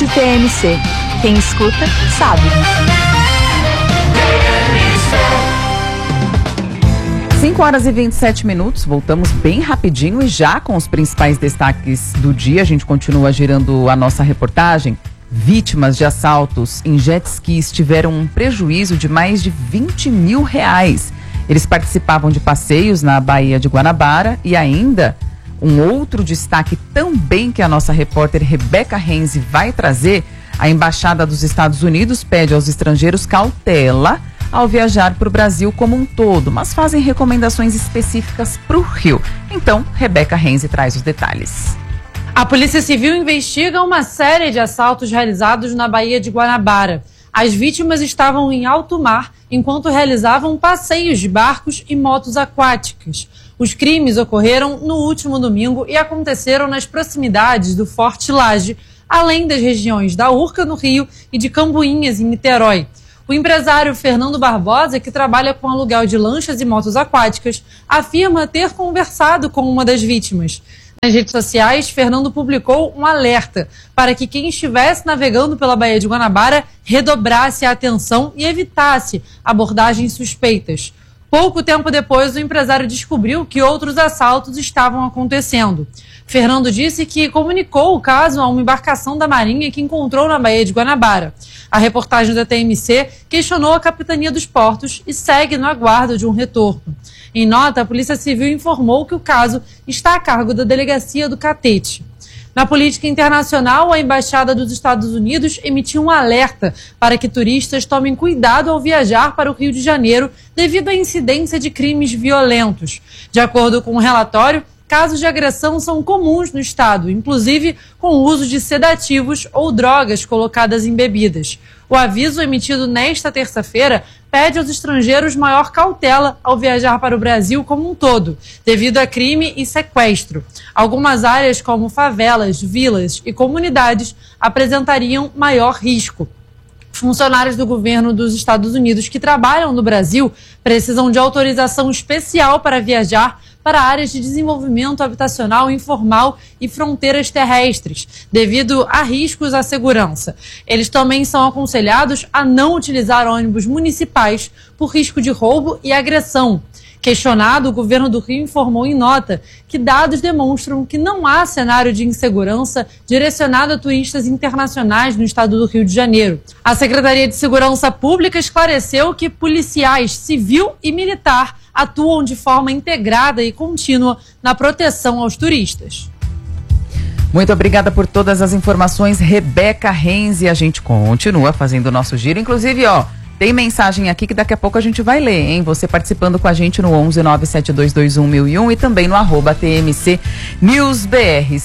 Rádio TMC. Quem escuta, sabe. 5h27, voltamos bem rapidinho e já com os principais destaques do dia. A gente continua girando a nossa reportagem. Vítimas de assaltos em jet skis tiveram um prejuízo de mais de R$20 mil. Eles participavam de passeios na Baía de Guanabara e ainda um outro destaque também que a nossa repórter Rebeca Renzi vai trazer. A Embaixada dos Estados Unidos pede aos estrangeiros cautela ao viajar para o Brasil como um todo, mas fazem recomendações específicas para o Rio. Então, Rebeca Renzi traz os detalhes. A Polícia Civil investiga uma série de assaltos realizados na Baía de Guanabara. As vítimas estavam em alto mar enquanto realizavam passeios de barcos e motos aquáticas. Os crimes ocorreram no último domingo e aconteceram nas proximidades do Forte Lage, além das regiões da Urca, no Rio, e de Cambuinhas, em Niterói. O empresário Fernando Barbosa, que trabalha com aluguel de lanchas e motos aquáticas, afirma ter conversado com uma das vítimas. Nas redes sociais, Fernando publicou um alerta para que quem estivesse navegando pela Baía de Guanabara redobrasse a atenção e evitasse abordagens suspeitas. Pouco tempo depois, o empresário descobriu que outros assaltos estavam acontecendo. Fernando disse que comunicou o caso a uma embarcação da Marinha que encontrou na Baía de Guanabara. A reportagem da TMC questionou a Capitania dos Portos e segue no aguardo de um retorno. Em nota, a Polícia Civil informou que o caso está a cargo da Delegacia do Catete. Na política internacional, a Embaixada dos Estados Unidos emitiu um alerta para que turistas tomem cuidado ao viajar para o Rio de Janeiro devido à incidência de crimes violentos. De acordo com o relatório, casos de agressão são comuns no estado, inclusive com o uso de sedativos ou drogas colocadas em bebidas. O aviso emitido nesta terça-feira pede aos estrangeiros maior cautela ao viajar para o Brasil como um todo, devido a crime e sequestro. Algumas áreas, como favelas, vilas e comunidades, apresentariam maior risco. Funcionários do governo dos Estados Unidos que trabalham no Brasil precisam de autorização especial para viajar para áreas de desenvolvimento habitacional informal e fronteiras terrestres, devido a riscos à segurança. Eles também são aconselhados a não utilizar ônibus municipais por risco de roubo e agressão. Questionado, o governo do Rio informou em nota que dados demonstram que não há cenário de insegurança direcionado a turistas internacionais no estado do Rio de Janeiro. A Secretaria de Segurança Pública esclareceu que policiais civil e militar atuam de forma integrada e contínua na proteção aos turistas. Muito obrigada por todas as informações, Rebeca Renzi. A gente continua fazendo o nosso giro, inclusive, tem mensagem aqui que daqui a pouco a gente vai ler, hein? Você participando com a gente no 11-97221-1001 e também no @TMC News BR.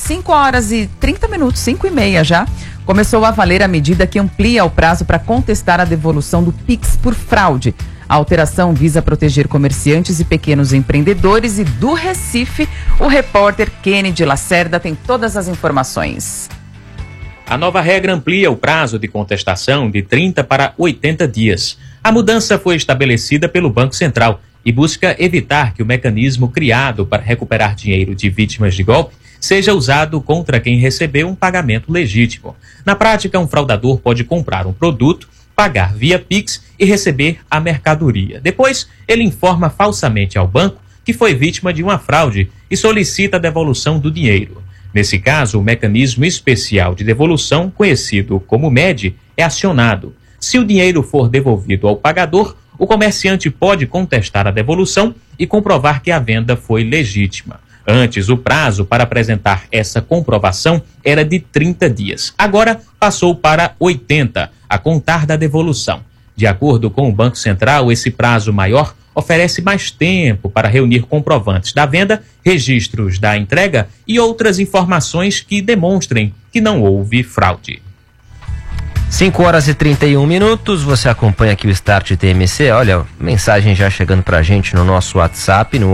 5h30, 5h30 já. Começou a valer a medida que amplia o prazo para contestar a devolução do Pix por fraude. A alteração visa proteger comerciantes e pequenos empreendedores e do Recife, o repórter Kennedy Lacerda tem todas as informações. A nova regra amplia o prazo de contestação de 30 para 80 dias. A mudança foi estabelecida pelo Banco Central e busca evitar que o mecanismo criado para recuperar dinheiro de vítimas de golpe seja usado contra quem recebeu um pagamento legítimo. Na prática, um fraudador pode comprar um produto, pagar via Pix e receber a mercadoria. Depois, ele informa falsamente ao banco que foi vítima de uma fraude e solicita a devolução do dinheiro. Nesse caso, o mecanismo especial de devolução, conhecido como MED, é acionado. Se o dinheiro for devolvido ao pagador, o comerciante pode contestar a devolução e comprovar que a venda foi legítima. Antes, o prazo para apresentar essa comprovação era de 30 dias. Agora, passou para 80, a contar da devolução. De acordo com o Banco Central, esse prazo maior oferece mais tempo para reunir comprovantes da venda, registros da entrega e outras informações que demonstrem que não houve fraude. 5h31, você acompanha aqui o Start TMC. Olha, mensagem já chegando pra gente no nosso WhatsApp, no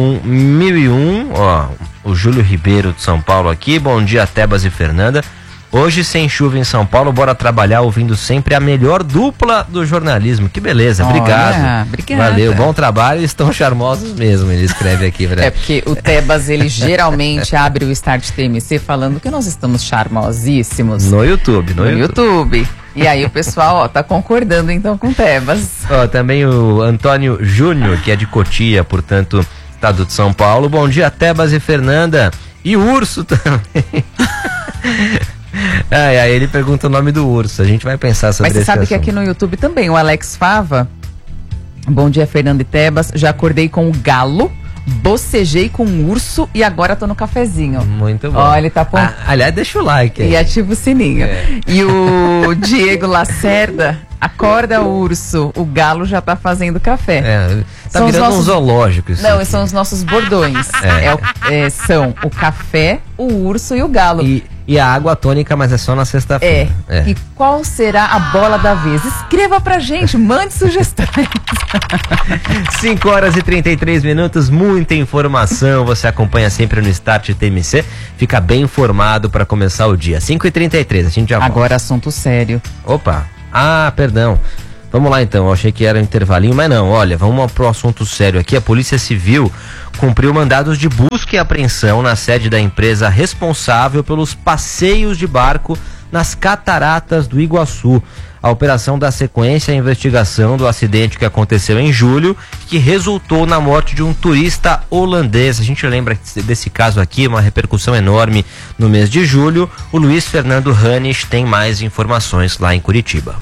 11972211001. O Júlio Ribeiro de São Paulo aqui. Bom dia, Tebas e Fernanda. Hoje sem chuva em São Paulo, bora trabalhar ouvindo sempre a melhor dupla do jornalismo. Que beleza, obrigado. Obrigada. Valeu, bom trabalho, estão charmosos mesmo, ele escreve aqui. É porque o Tebas, ele geralmente abre o Start TMC falando que nós estamos charmosíssimos. No YouTube. E aí o pessoal, tá concordando então com o Tebas. Também o Antônio Júnior, que é de Cotia, portanto, estado de São Paulo. Bom dia, Tebas e Fernanda. E o Urso também. Aí ele pergunta o nome do urso. A gente vai pensar sobre isso. Mas você sabe que aqui no YouTube também o Alex Fava. Bom dia, Fernanda e Tebas. Já acordei com o galo, bocejei com o urso e agora tô no cafezinho. Muito bom. Ó, ele tá aliás, deixa o like aí. E ativa o sininho. E o Diego Lacerda, acorda urso, o galo já tá fazendo café. Tá virando um zoológico isso. Não, são os nossos bordões. São o café, o urso e o galo. E a água tônica, mas é só na sexta-feira. E qual será a bola da vez? Escreva pra gente, mande sugestões. 5 horas e 33 minutos, muita informação. Você acompanha sempre no Start TMC. Fica bem informado para começar o dia. 5h33, a gente já volta. Agora assunto sério. Opa, perdão. Vamos lá então, eu achei que era um intervalinho, mas não, olha, vamos pro assunto sério aqui. A Polícia Civil cumpriu mandados de busca e apreensão na sede da empresa responsável pelos passeios de barco nas cataratas do Iguaçu. A operação dá sequência à investigação do acidente que aconteceu em julho, que resultou na morte de um turista holandês. A gente lembra desse caso aqui, uma repercussão enorme no mês de julho. O Luiz Fernando Hannes tem mais informações lá em Curitiba.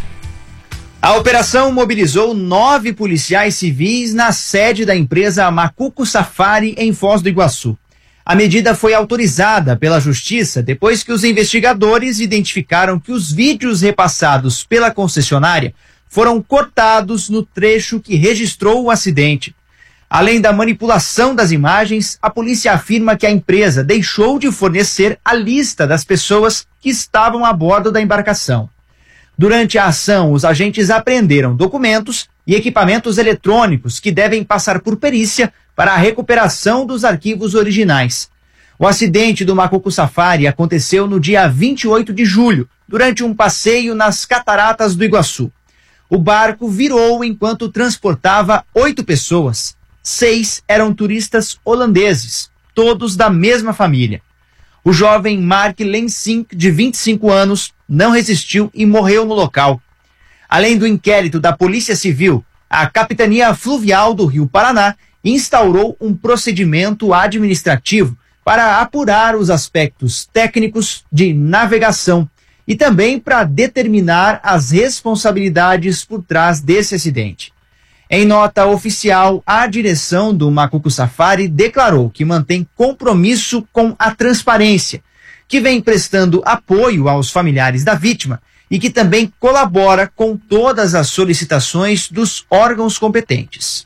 A operação mobilizou 9 policiais civis na sede da empresa Macuco Safari, em Foz do Iguaçu. A medida foi autorizada pela Justiça depois que os investigadores identificaram que os vídeos repassados pela concessionária foram cortados no trecho que registrou o acidente. Além da manipulação das imagens, a polícia afirma que a empresa deixou de fornecer a lista das pessoas que estavam a bordo da embarcação. Durante a ação, os agentes apreenderam documentos e equipamentos eletrônicos que devem passar por perícia para a recuperação dos arquivos originais. O acidente do Macuco Safari aconteceu no dia 28 de julho, durante um passeio nas cataratas do Iguaçu. O barco virou enquanto transportava 8 pessoas. 6 eram turistas holandeses, todos da mesma família. O jovem Mark Lensink, de 25 anos, não resistiu e morreu no local. Além do inquérito da Polícia Civil, a Capitania Fluvial do Rio Paraná instaurou um procedimento administrativo para apurar os aspectos técnicos de navegação e também para determinar as responsabilidades por trás desse acidente. Em nota oficial, a direção do Macuco Safari declarou que mantém compromisso com a transparência, que vem prestando apoio aos familiares da vítima e que também colabora com todas as solicitações dos órgãos competentes.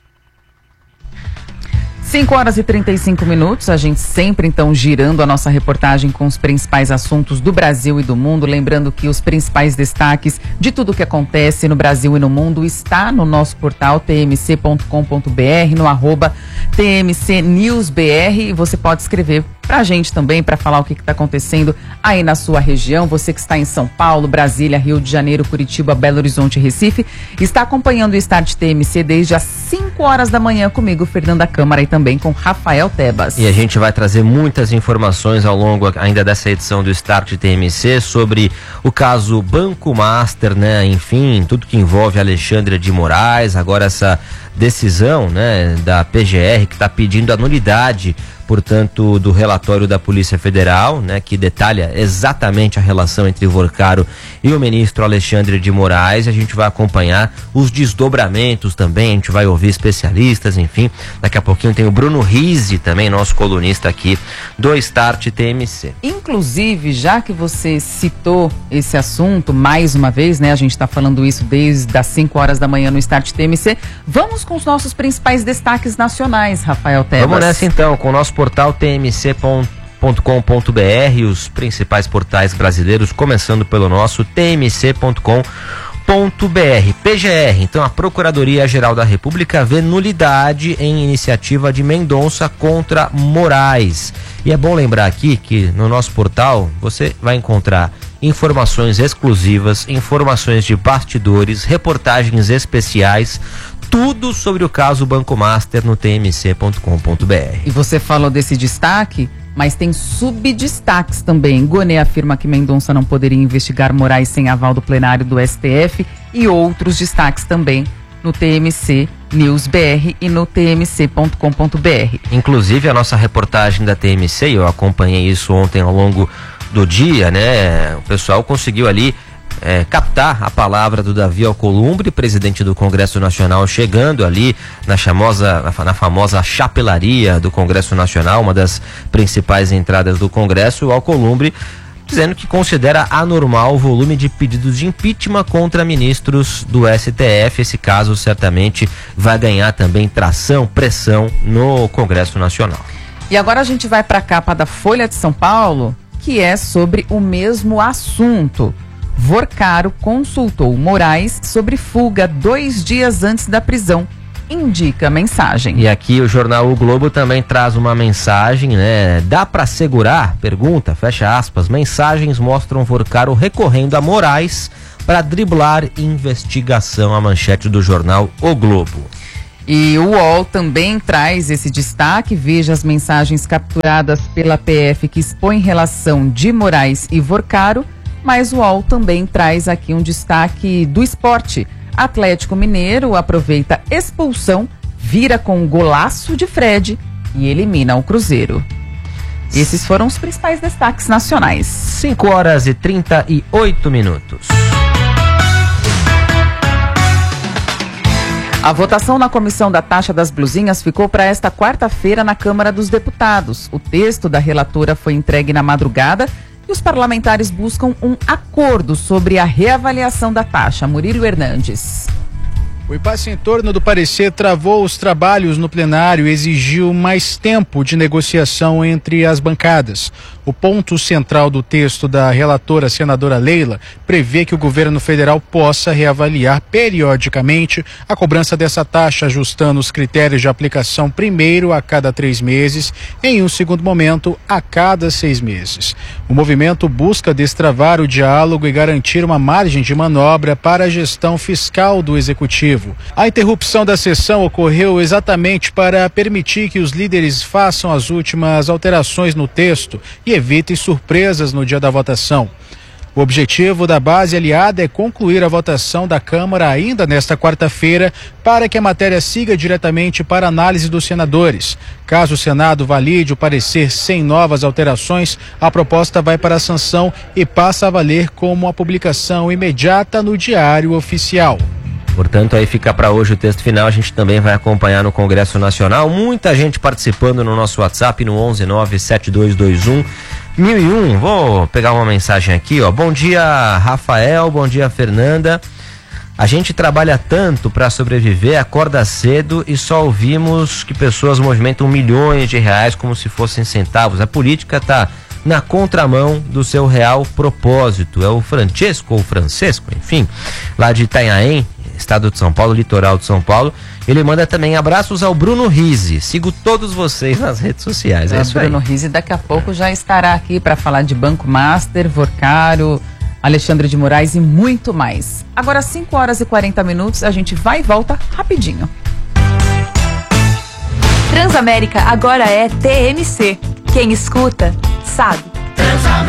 5 horas e 35 minutos, a gente sempre então girando a nossa reportagem com os principais assuntos do Brasil e do mundo, lembrando que os principais destaques de tudo o que acontece no Brasil e no mundo está no nosso portal tmc.com.br, no @tmcnewsbr, e você pode escrever pra gente também, para falar o que está acontecendo aí na sua região. Você que está em São Paulo, Brasília, Rio de Janeiro, Curitiba, Belo Horizonte e Recife, está acompanhando o Start TMC desde as 5 horas da manhã comigo, Fernanda Câmara, e também com Rafael Tebas. E a gente vai trazer muitas informações ao longo ainda dessa edição do Start TMC sobre o caso Banco Master, né? Enfim, tudo que envolve Alexandre de Moraes, agora essa decisão, né, da PGR que está pedindo a nulidade, portanto, do relatório da Polícia Federal, né, que detalha exatamente a relação entre o Vorcaro e o ministro Alexandre de Moraes. A gente vai acompanhar os desdobramentos também, a gente vai ouvir especialistas, enfim. Daqui a pouquinho tem o Bruno Rizzi também, nosso colunista aqui do Start TMC. Inclusive, já que você citou esse assunto mais uma vez, né, a gente está falando isso desde as 5 horas da manhã no Start TMC, vamos com os nossos principais destaques nacionais, Rafael Tebas. Vamos nessa então, com o nosso portal tmc.com.br, os principais portais brasileiros, começando pelo nosso tmc.com.br. PGR, então a Procuradoria-Geral da República vê nulidade em iniciativa de Mendonça contra Moraes. E é bom lembrar aqui que no nosso portal você vai encontrar informações exclusivas, informações de bastidores, reportagens especiais, tudo sobre o caso Banco Master no tmc.com.br. E você falou desse destaque, mas tem subdestaques também. Gonê afirma que Mendonça não poderia investigar Moraes sem aval do plenário do STF e outros destaques também no TMC News BR e no tmc.com.br. Inclusive a nossa reportagem da TMC, eu acompanhei isso ontem ao longo do dia, né? O pessoal conseguiu ali captar a palavra do Davi Alcolumbre, presidente do Congresso Nacional, chegando ali na famosa chapelaria do Congresso Nacional, uma das principais entradas do Congresso. O Alcolumbre dizendo que considera anormal o volume de pedidos de impeachment contra ministros do STF. Esse caso certamente vai ganhar também tração, pressão no Congresso Nacional. E agora a gente vai para a capa da Folha de São Paulo, que é sobre o mesmo assunto. Vorcaro consultou Moraes sobre fuga 2 dias antes da prisão. Indica mensagem. E aqui o jornal O Globo também traz uma mensagem, né? Dá para segurar? Pergunta, fecha aspas. Mensagens mostram Vorcaro recorrendo a Moraes para driblar investigação. A manchete do jornal O Globo. E o UOL também traz esse destaque. Veja as mensagens capturadas pela PF que expõem relação de Moraes e Vorcaro. Mas o UOL também traz aqui um destaque do esporte. Atlético Mineiro aproveita expulsão, vira com um golaço de Fred e elimina o Cruzeiro. Esses foram os principais destaques nacionais. 5h38. A votação na comissão da taxa das blusinhas ficou para esta quarta-feira na Câmara dos Deputados. O texto da relatora foi entregue na madrugada e os parlamentares buscam um acordo sobre a reavaliação da taxa. Murilo Hernandes. O impasse em torno do parecer travou os trabalhos no plenário e exigiu mais tempo de negociação entre as bancadas. O ponto central do texto da relatora senadora Leila prevê que o governo federal possa reavaliar periodicamente a cobrança dessa taxa, ajustando os critérios de aplicação primeiro a cada 3 meses, em um segundo momento a cada 6 meses. O movimento busca destravar o diálogo e garantir uma margem de manobra para a gestão fiscal do executivo. A interrupção da sessão ocorreu exatamente para permitir que os líderes façam as últimas alterações no texto e evitem surpresas no dia da votação. O objetivo da base aliada é concluir a votação da Câmara ainda nesta quarta-feira para que a matéria siga diretamente para análise dos senadores. Caso o Senado valide o parecer sem novas alterações, a proposta vai para a sanção e passa a valer como a publicação imediata no Diário Oficial. Portanto, aí fica para hoje o texto final. A gente também vai acompanhar no Congresso Nacional. Muita gente participando no nosso WhatsApp no 11972211001. Vou pegar uma mensagem aqui, ó. Bom dia, Rafael. Bom dia, Fernanda. A gente trabalha tanto para sobreviver, acorda cedo e só ouvimos que pessoas movimentam milhões de reais como se fossem centavos. A política está na contramão do seu real propósito. É o Francesco, enfim, lá de Itanhaém, estado de São Paulo, litoral de São Paulo. Ele manda também abraços ao Bruno Rizzi. Sigo todos vocês nas redes sociais. É isso aí. Bruno Rizzi daqui a pouco já estará aqui para falar de Banco Master, Vorcaro, Alexandre de Moraes e muito mais. Agora 5h40, a gente vai e volta rapidinho. Transamérica agora é TMC. Quem escuta, sabe.